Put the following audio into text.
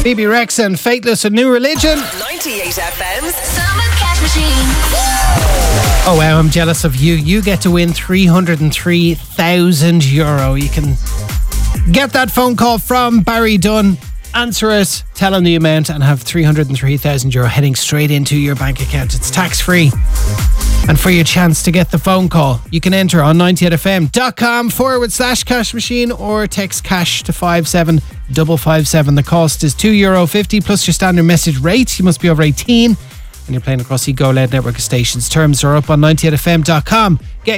Bebe Rexha and Fateless, A New Religion. 98 FM's Summer Cash Machine. Oh wow, I'm jealous of you. You get to win €303,000. You can get that phone call from Barry Dunn, answer it, tell him the amount, and have €303,000 heading straight into your bank account. It's tax free. And for your chance to get the phone call, you can enter on 98fm.com/cash machine or text cash to 57557. The cost is €2.50 plus your standard message rate. You must be over 18 and you're playing across the Go Loud network of stations. Terms are up on 98fm.com/cash